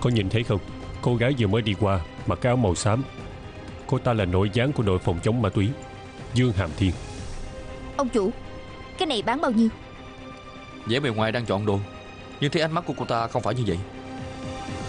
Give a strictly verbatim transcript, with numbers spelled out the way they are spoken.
Có nhìn thấy không? Cô gái vừa mới đi qua, mặc cái áo màu xám. Cô ta là nội gián của đội phòng chống ma túy, Dương Hàm Thiên. Ông chủ, cái này bán bao nhiêu? Vẻ bề ngoài đang chọn đồ, nhưng thấy ánh mắt của cô ta không phải như vậy.